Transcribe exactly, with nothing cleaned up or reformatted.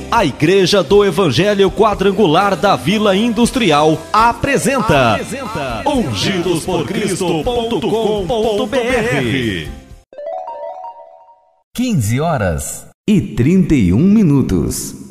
A Igreja do Evangelho Quadrangular da Vila Industrial apresenta, apresenta ungidos por cristo ponto com ponto br. quinze horas e trinta e um minutos.